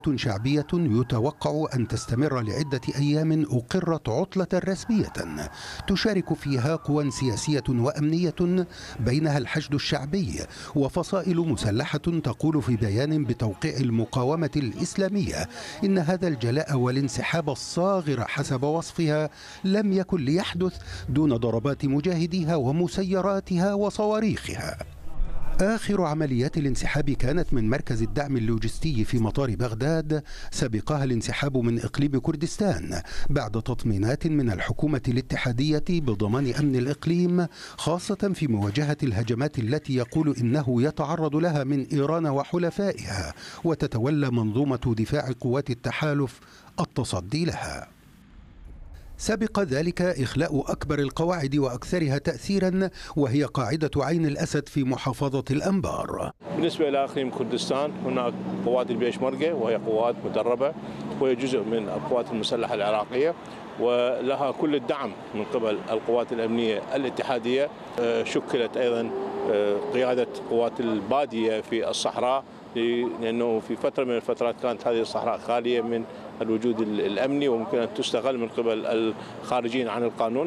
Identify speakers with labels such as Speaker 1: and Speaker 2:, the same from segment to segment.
Speaker 1: شعبية يتوقع أن تستمر لعدة أيام أقرت عطلة رسمية تشارك فيها قوى سياسية وأمنية بينها الحشد الشعبي وفصائل مسلحة تقول في بيان بتوقيع المقاومة الإسلامية إن هذا الجلاء والانسحاب الصاغر حسب وصفها لم يكن ليحدث دون ضربات مجاهديها ومسيراتها وصواريخها. آخر عمليات الانسحاب كانت من مركز الدعم اللوجستي في مطار بغداد، سبقها الانسحاب من إقليم كردستان بعد تطمينات من الحكومة الاتحادية بضمان أمن الإقليم، خاصة في مواجهة الهجمات التي يقول إنه يتعرض لها من إيران وحلفائها، وتتولى منظومة دفاع قوات التحالف التصدي لها. سبق ذلك إخلاء أكبر القواعد وأكثرها تأثيرا وهي قاعدة عين الأسد في محافظة الأنبار.
Speaker 2: بالنسبة إلى أقليم كردستان هناك قوات البيشمركة وهي قوات مدربة وهي جزء من القوات المسلحة العراقية ولها كل الدعم من قبل القوات الأمنية الاتحادية. شكلت أيضا قيادة قوات البادية في الصحراء لأنه في فترة من الفترات كانت هذه الصحراء خالية من الوجود الأمني وممكن أن تستغل من قبل الخارجين عن القانون.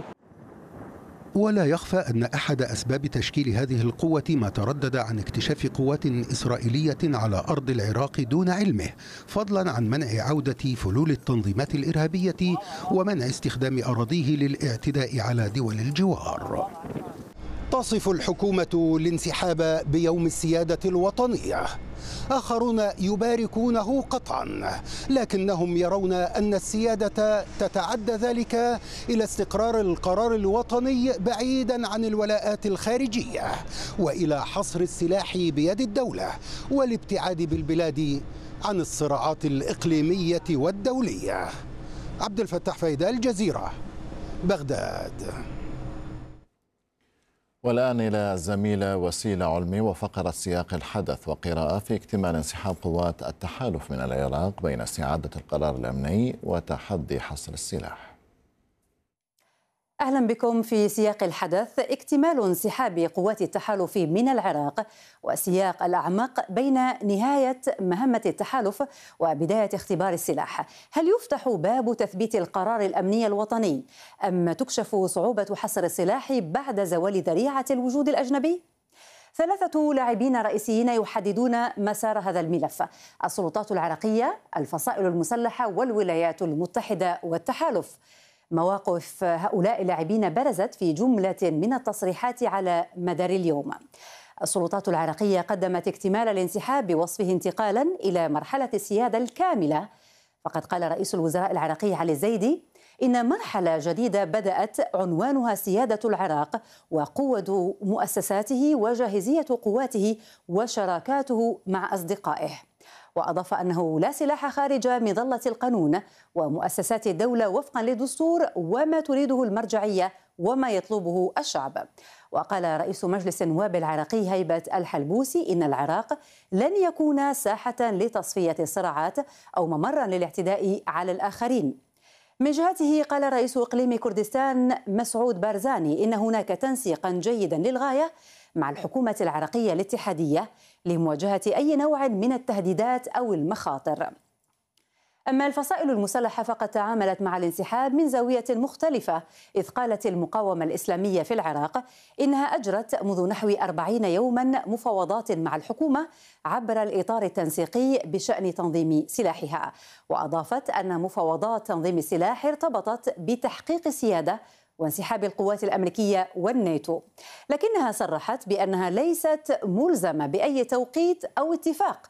Speaker 1: ولا يخفى أن أحد أسباب تشكيل هذه القوة ما تردد عن اكتشاف قوات إسرائيلية على أرض العراق دون علمه، فضلا عن منع عودة فلول التنظيمات الإرهابية ومنع استخدام أراضيه للاعتداء على دول الجوار. تصف الحكومة الانسحاب بيوم السيادة الوطنية، آخرون يباركونه قطعا، لكنهم يرون أن السيادة تتعدى ذلك إلى استقرار القرار الوطني بعيدا عن الولاءات الخارجية وإلى حصر السلاح بيد الدولة والابتعاد بالبلاد عن الصراعات الإقليمية والدولية. عبد الفتاح فايدة، الجزيرة، بغداد.
Speaker 3: والآن إلى الزميلة وسيلة علمي وفقرة سياق الحدث وقراءة في اكتمال انسحاب قوات التحالف من العراق بين استعادة القرار الأمني وتحدي حصر السلاح.
Speaker 4: أهلا بكم في سياق الحدث. اكتمال انسحاب قوات التحالف من العراق وسياق الأعمق بين نهاية مهمة التحالف وبداية اختبار السلاح. هل يفتح باب تثبيت القرار الأمني الوطني أم تكشف صعوبة حصر السلاح بعد زوال ذريعة الوجود الأجنبي؟ ثلاثة لاعبين رئيسيين يحددون مسار هذا الملف: السلطات العراقية، الفصائل المسلحة، والولايات المتحدة والتحالف. مواقف هؤلاء اللاعبين برزت في جملة من التصريحات على مدار اليوم. السلطات العراقية قدمت اكتمال الانسحاب بوصفه انتقالا إلى مرحلة السيادة الكاملة، فقد قال رئيس الوزراء العراقي علي الزيدي إن مرحلة جديدة بدأت عنوانها سيادة العراق وقوة مؤسساته وجاهزية قواته وشراكاته مع أصدقائه. وأضاف أنه لا سلاح خارج مظلة القانون ومؤسسات الدولة وفقا للدستور وما تريده المرجعية وما يطلبه الشعب. وقال رئيس مجلس النواب العراقي هيبة الحلبوسي إن العراق لن يكون ساحة لتصفية الصراعات أو ممرا للاعتداء على الآخرين. من جهته قال رئيس إقليم كردستان مسعود بارزاني إن هناك تنسيقا جيدا للغاية مع الحكومة العراقية الاتحادية لمواجهة أي نوع من التهديدات أو المخاطر. أما الفصائل المسلحة فقد تعاملت مع الانسحاب من زاوية مختلفة، إذ قالت المقاومة الإسلامية في العراق إنها أجرت منذ نحو 40 يوما مفاوضات مع الحكومة عبر الإطار التنسيقي بشأن تنظيم سلاحها. وأضافت أن مفاوضات تنظيم السلاح ارتبطت بتحقيق السيادة وانسحاب القوات الأمريكية والناتو، لكنها صرحت بأنها ليست ملزمة بأي توقيت أو اتفاق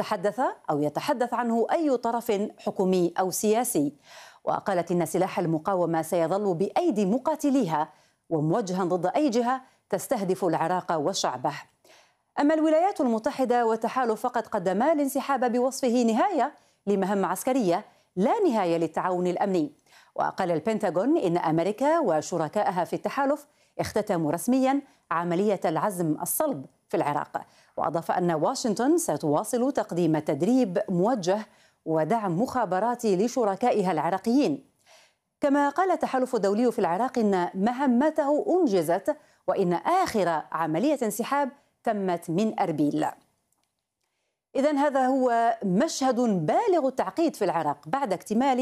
Speaker 4: يتحدث عنه أي طرف حكومي أو سياسي. وقالت إن سلاح المقاومة سيظل بأيدي مقاتليها وموجها ضد أي جهة تستهدف العراق وشعبه. أما الولايات المتحدة والتحالف فقد قدما الانسحاب بوصفه نهاية لمهمة عسكرية لا نهاية للتعاون الأمني. وقال البنتاغون إن أمريكا وشركائها في التحالف اختتموا رسميا عملية العزم الصلب في العراق. وأضاف أن واشنطن ستواصل تقديم تدريب موجه ودعم مخابراتي لشركائها العراقيين. كما قال التحالف الدولي في العراق إن مهمته أنجزت وإن آخر عملية انسحاب تمت من أربيل. إذن هذا هو مشهد بالغ التعقيد في العراق بعد اكتمال